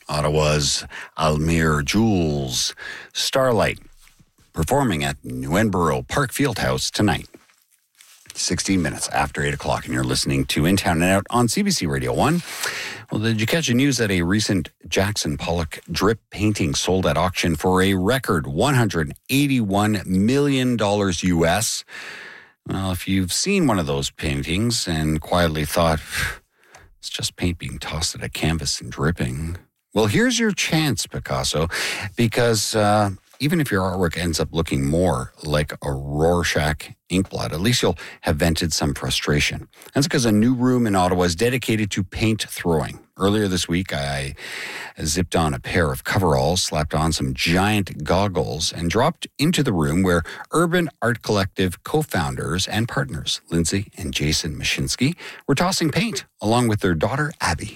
Ottawa's Almere Jules Starlight performing at New Edinburgh Park Fieldhouse tonight. 16 minutes after 8 o'clock, and you're listening to In Town and Out on CBC Radio 1. Well, did you catch the news that a recent Jackson Pollock drip painting sold at auction for a record $181 million US? Well, if you've seen one of those paintings and quietly thought, it's just paint being tossed at a canvas and dripping, well, here's your chance, Picasso, because even if your artwork ends up looking more like a Rorschach inkblot, at least you'll have vented some frustration. That's because a new room in Ottawa is dedicated to paint throwing. Earlier this week, I zipped on a pair of coveralls, slapped on some giant goggles, and dropped into the room where Urban Art Collective co-founders and partners, Lindsay and Jason Mashinsky, were tossing paint, along with their daughter, Abby.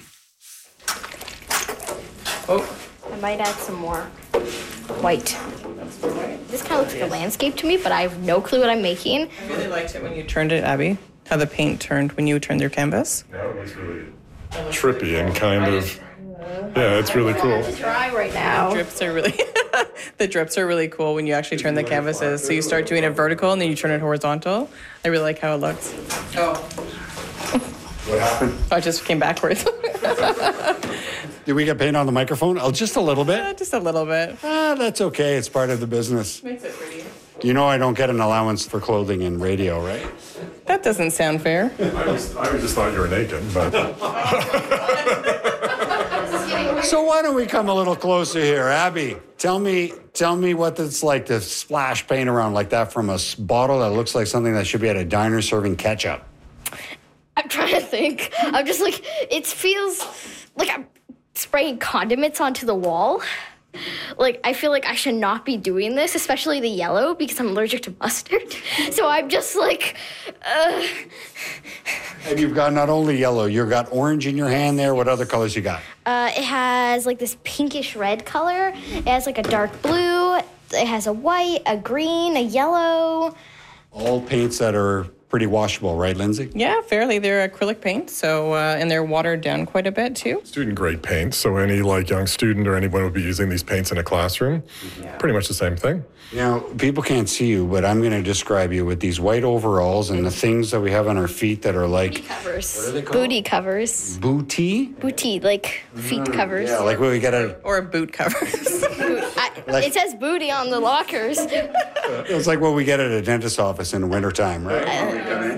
Oh. I might add some more white. This kind of looks like a landscape to me, but I have no clue what I'm making. I really liked it when you turned it, Abby, how the paint turned when you turned your canvas. Yeah, it was really trippy and kind of, yeah, it's really cool. It's dry right now. The drips are really cool when you actually turn the canvases. So you start doing it vertical and then you turn it horizontal. I really like how it looks. Oh. What happened? I just came backwards. Did we get paint on the microphone? Oh, just a little bit? Just a little bit. That's okay. It's part of the business. Makes it pretty. You know I don't get an allowance for clothing in radio, right? That doesn't sound fair. I just thought you were naked, but... So why don't we come a little closer here? Abby, tell me what it's like to splash paint around like that from a bottle that looks like something that should be at a diner serving ketchup. I'm trying to think. I'm just like, it feels like I'm spraying condiments onto the wall. Like, I feel like I should not be doing this, especially the yellow, because I'm allergic to mustard. So I'm just like, And you've got not only yellow, you've got orange in your hand there. What other colors you got? It has like this pinkish red color. It has like a dark blue. It has a white, a green, a yellow. All paints that are pretty washable, right, Lindsay? Yeah, fairly. They're acrylic paint, so and they're watered down quite a bit too. Student-grade paint, so any young student or anyone would be using these paints in a classroom. Yeah. Pretty much the same thing. Now, people can't see you, but I'm going to describe you with these white overalls and the things that we have on our feet that are like... Booty covers. What are they called? Booty covers. Booty? Booty, like feet covers. Yeah, like what we get at... Or boot covers. It says booty on the lockers. It's like what we get at a dentist's office in the wintertime, right?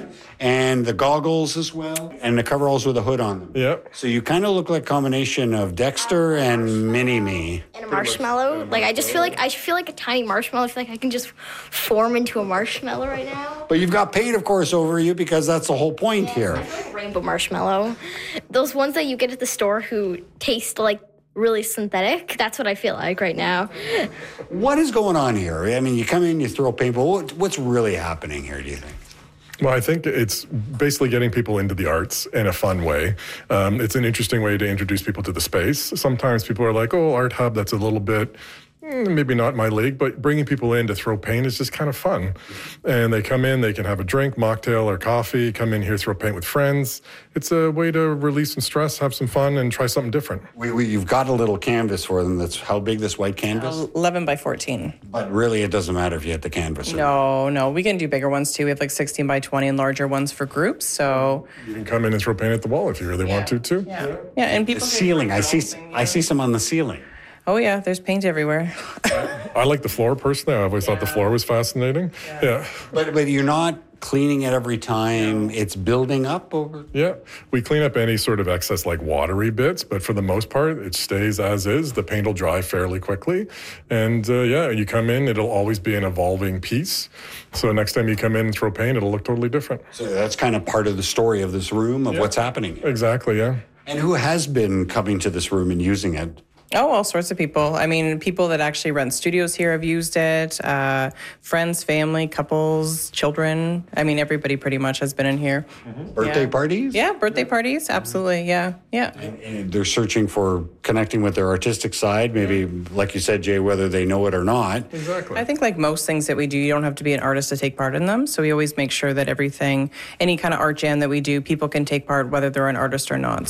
And the goggles as well, and the coveralls with a hood on them. Yep. So you kind of look like a combination of Dexter and Mini-Me. And a marshmallow. Like, I feel like a tiny marshmallow. I feel like I can just form into a marshmallow right now. But you've got paint, of course, over you because that's the whole point here. Rainbow marshmallow. Those ones that you get at the store who taste like really synthetic. That's what I feel like right now. What is going on here? I mean, you come in, you throw paint, but what's really happening here, do you think? Well, I think it's basically getting people into the arts in a fun way. It's an interesting way to introduce people to the space. Sometimes people are like, oh, Art Hub, that's a little bit... maybe not my league, but bringing people in to throw paint is just kind of fun. And they come in, they can have a drink, mocktail or coffee, come in here, throw paint with friends. It's a way to release some stress, have some fun, and try something different. You've got a little canvas for them. That's how big, this white canvas? 11 by 14. But really, it doesn't matter if you hit the canvas. No. We can do bigger ones, too. We have like 16 by 20 and larger ones for groups, so... You can come in and throw paint at the wall if you really want to, too. Yeah, and people... The ceiling. I see some on the ceiling. Oh, yeah, there's paint everywhere. I like the floor, personally. I always thought the floor was fascinating. Yeah. But you're not cleaning it every time. It's building up over... Yeah. We clean up any sort of excess, like watery bits, but for the most part, it stays as is. The paint will dry fairly quickly. And, you come in, it'll always be an evolving piece. So next time you come in and throw paint, it'll look totally different. So that's kind of part of the story of this room, of what's happening. Exactly, yeah. And who has been coming to this room and using it? Oh, all sorts of people. I mean, people that actually rent studios here have used it. Friends, family, couples, children. I mean, everybody pretty much has been in here. Mm-hmm. Birthday parties? Yeah, birthday parties. Absolutely. Yeah. And they're searching for connecting with their artistic side. Maybe, like you said, Jay, whether they know it or not. Exactly. I think like most things that we do, you don't have to be an artist to take part in them. So we always make sure that everything, any kind of art jam that we do, people can take part, whether they're an artist or not.